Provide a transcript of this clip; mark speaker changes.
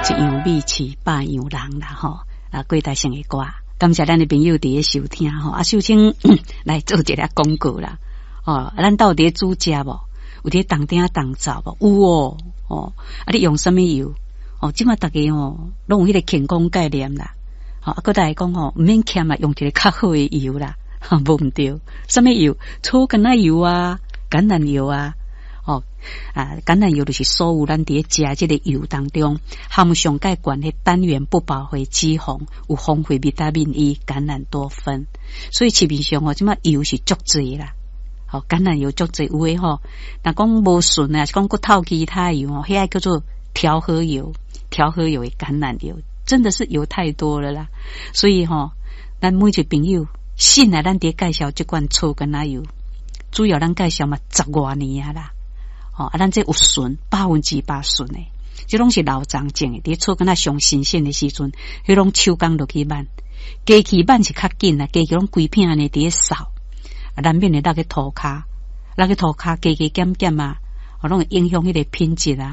Speaker 1: 一样米饲百样人啦吼，过台上的歌，感谢咱的朋友伫咧收听吼。首先来做一个广告啦，咱到底煮食无？有伫当顶当灶无？有你用什么油？即马大家拢有迄个健康概念啦。搁再来讲毋免欠啊，用一个较好的油啦，无毋对。什么油？粗橄榄油啊，橄榄油啊。橄榄油就是所有咱伫咧食即个油当中含上介悬的单元不饱和脂肪，有丰富维他命 E、橄榄多酚，所以市面上即马油是足济啦。橄榄油足济有诶若讲无顺啊，是讲佫透其他油迄个叫做调和油，调和油的橄榄油真的是油太多了啦。所以咱每一个朋友信来咱伫介绍即款粗橄榄油，主要咱介绍嘛10多年啊啦。咱这有顺100%顺诶，这拢是老长种诶。伫粗橄榄上新鲜诶时阵，迄拢手工落去挽，加去挽是较紧啦，加去拢规片安尼伫咧扫，难免会落去涂骹，加减减啊，拢会影响迄个品质啊。